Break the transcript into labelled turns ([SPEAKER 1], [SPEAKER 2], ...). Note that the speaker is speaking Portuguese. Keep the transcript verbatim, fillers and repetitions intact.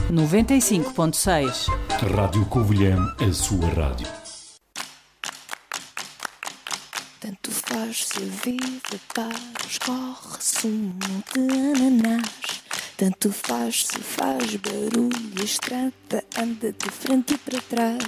[SPEAKER 1] noventa e cinco ponto seis.
[SPEAKER 2] Rádio Covilhã, a sua rádio.
[SPEAKER 3] Tanto faz se a vida para, escorre-se um monte de ananás. Tanto faz se faz barulho, a estrada anda de frente e para trás.